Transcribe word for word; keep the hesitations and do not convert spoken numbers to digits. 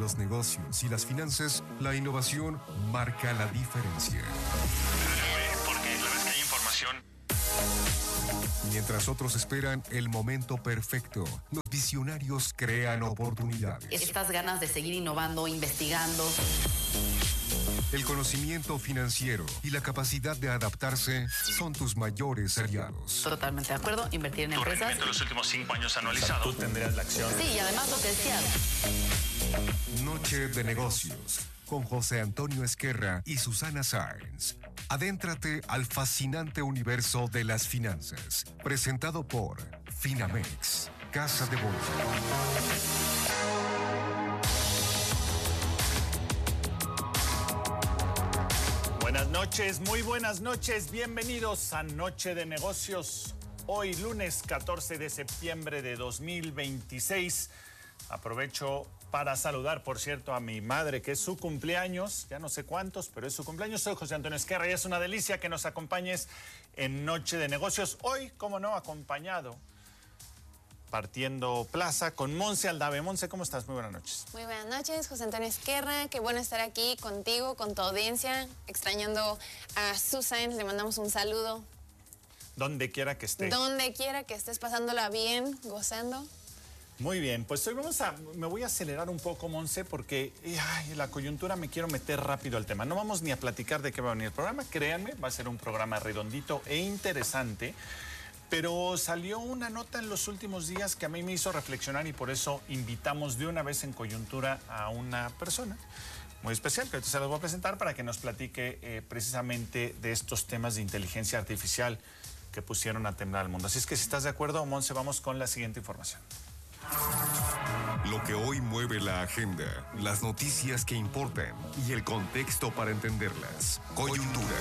los negocios y las finanzas, la innovación marca la diferencia. Porque la vez que hay información. Mientras otros esperan el momento perfecto, los visionarios crean oportunidades. Estas ganas de seguir innovando, investigando. El conocimiento financiero y la capacidad de adaptarse son tus mayores aliados. Totalmente de acuerdo, invertir en Tu empresas. rendimiento de los últimos cinco años anualizado. Tú tendrías la acción. Sí, y además lo que decía. Noche de negocios con José Antonio Esquerra y Susana Sáenz. Adéntrate al fascinante universo de las finanzas. Presentado por Finamex, Casa de Bolsa. Buenas noches, muy buenas noches. Bienvenidos a Noche de Negocios. Hoy lunes catorce de septiembre de dos mil veintiséis. Aprovecho para saludar, por cierto, a mi madre, que es su cumpleaños. Ya no sé cuántos, pero es su cumpleaños. Soy José Antonio Esquerra y es una delicia que nos acompañes en Noche de Negocios. Hoy, como no, acompañado, partiendo plaza con Monse Aldave. Monse, ¿cómo estás? Muy buenas noches. Muy buenas noches, José Antonio Esquerra. Qué bueno estar aquí contigo, con tu audiencia. Extrañando a Susan, le mandamos un saludo. Donde quiera que esté. Donde quiera que estés pasándola bien, gozando. Muy bien, pues hoy vamos a, me voy a acelerar un poco, Monse, porque ay, la coyuntura me quiero meter rápido al tema. No vamos ni a platicar de qué va a venir el programa, créanme, va a ser un programa redondito e interesante. Pero salió una nota en los últimos días que a mí me hizo reflexionar y por eso invitamos de una vez en coyuntura a una persona muy especial, que ahorita se las voy a presentar para que nos platique eh, precisamente de estos temas de inteligencia artificial que pusieron a temblar al mundo. Así es que si estás de acuerdo, Monse, vamos con la siguiente información. Lo que hoy mueve la agenda, las noticias que importan y el contexto para entenderlas. Coyuntura.